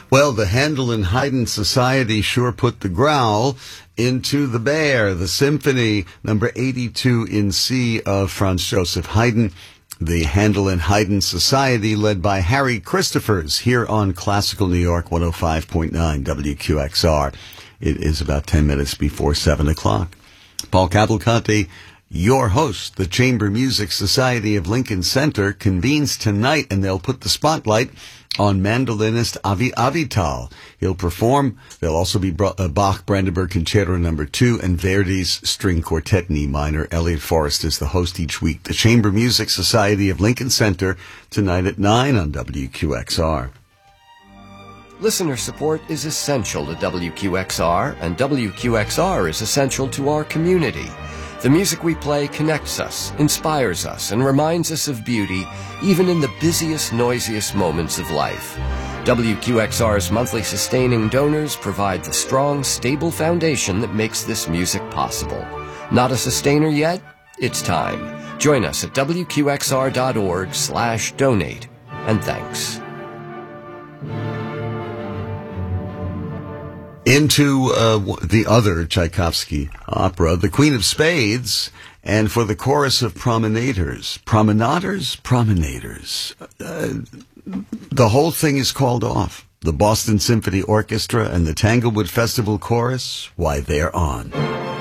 Well, the Handel and Haydn Society sure put the growl into the bear, the symphony number 82 in C of Franz Joseph Haydn. The Handel and Haydn Society, led by Harry Christophers, here on Classical New York 105.9 WQXR. It is about 10 minutes before 7 o'clock. Paul Cavalcanti, your host. The Chamber Music Society of Lincoln Center convenes tonight, and they'll put the spotlight on mandolinist Avi Avital. He'll perform. There'll also be Bach Brandenburg Concerto No. 2 and Verdi's String Quartet in E minor. Elliot Forrest is the host each week. The Chamber Music Society of Lincoln Center, tonight at 9 on WQXR. Listener support is essential to WQXR, and WQXR is essential to our community. The music we play connects us, inspires us, and reminds us of beauty, even in the busiest, noisiest moments of life. WQXR's monthly sustaining donors provide the strong, stable foundation that makes this music possible. Not a sustainer yet? It's time. Join us at WQXR.org/donate. And thanks. Into the other Tchaikovsky opera, The Queen of Spades, and for the chorus of promenaders. The whole thing is called off. The Boston Symphony Orchestra and the Tanglewood Festival Chorus, why, they're on.